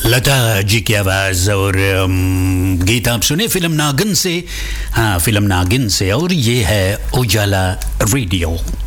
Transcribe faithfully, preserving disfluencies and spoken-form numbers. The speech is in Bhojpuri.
लता जी की आवाज़ और गीत आप सुने फिल्म नागिन से हाँ फिल्म नागिन से और ये है उजाला रेडियो